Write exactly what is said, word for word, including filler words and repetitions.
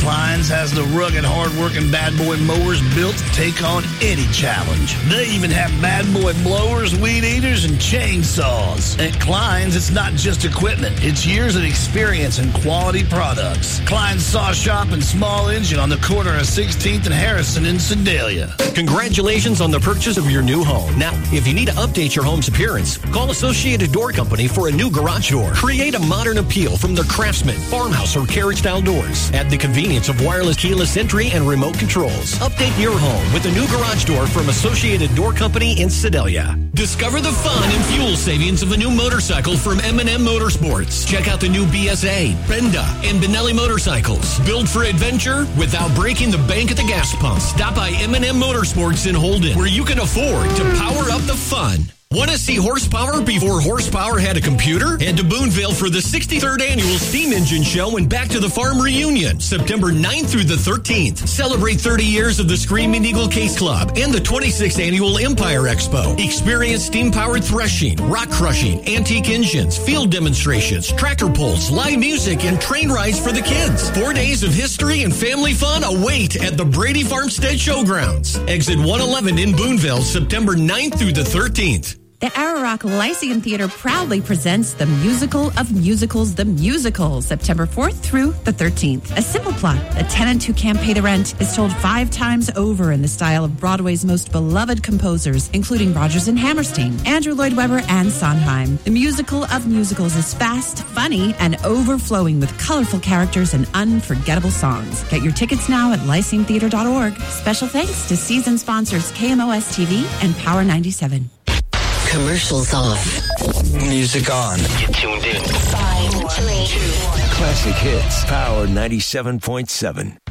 Kleins has the rugged, hard-working bad boy mowers built to take on any challenge. They even have bad boy blowers, weed eaters, and chainsaws. At Kleins, it's not just equipment. It's years of experience and quality products. Kleins Saw Shop and Small Engine on the corner of sixteenth and Harrison in Sedalia. Congratulations on the purchase of your new home. Now, if you need to update your home's appearance, call Associated Door Company for a new garage door. Create a modern appeal from their Craftsman, farmhouse, or carriage-style doors at the convenience of wireless keyless entry and remote controls. Update your home with a new garage door from Associated Door Company in Sedalia. Discover the fun and fuel savings of a new motorcycle from M and M Motorsports. Check out the new B S A, Brenda, and Benelli motorcycles. Built for adventure without breaking the bank at the gas pump. Stop by M and M Motorsports in Holden, where you can afford to power up the fun. Want to see horsepower before horsepower had a computer? Head to Boonville for the sixty-third Annual Steam Engine Show and Back to the Farm Reunion, September ninth through the thirteenth. Celebrate thirty years of the Screaming Eagle Case Club and the twenty-sixth Annual Empire Expo. Experience steam-powered threshing, rock crushing, antique engines, field demonstrations, tractor pulls, live music, and train rides for the kids. Four days of history and family fun await at the Brady Farmstead Showgrounds. Exit one eleven in Boonville, September ninth through the thirteenth. The Ararock Lyceum Theater proudly presents the musical of musicals, The Musical, September fourth through the thirteenth. A simple plot. A tenant who can't pay the rent is told five times over in the style of Broadway's most beloved composers, including Rodgers and Hammerstein, Andrew Lloyd Webber, and Sondheim. The Musical of Musicals is fast, funny, and overflowing with colorful characters and unforgettable songs. Get your tickets now at lyceum theater dot org. Special thanks to season sponsors K M O S T V and Power ninety-seven. Commercials off. Music on. You tuned in. Five, three, two, one. Classic hits. Power ninety-seven point seven.